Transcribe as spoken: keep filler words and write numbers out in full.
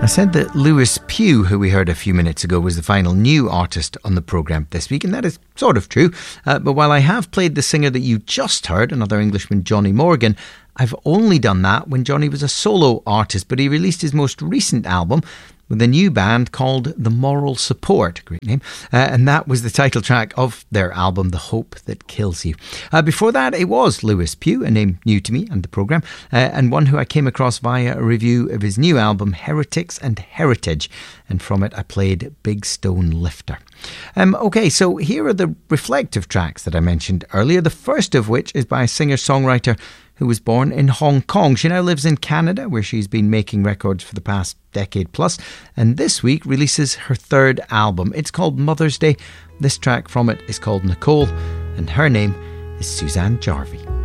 said that Lewis Pugh, who we heard a few minutes ago, was the final new artist on the programme this week, and that is sort of true. Uh, but while I have played the singer that you just heard, another Englishman, Johnny Morgan, I've only done that when Johnny was a solo artist, but he released his most recent album with a new band called The Moral Support, great name, uh, and that was the title track of their album, The Hope That Kills You. Uh, before that, it was Lewis Pugh, a name new to me and the programme, uh, and one who I came across via a review of his new album, Heretics and Heritage, and from it I played Big Stone Lifter. Um, okay, so here are the reflective tracks that I mentioned earlier, the first of which is by a singer-songwriter who was born in Hong Kong. She now lives in Canada, where she's been making records for the past decade plus, and this week releases her third album. It's called Mother's Day. This track from it is called Nicole, and her name is Suzanne Jarvie.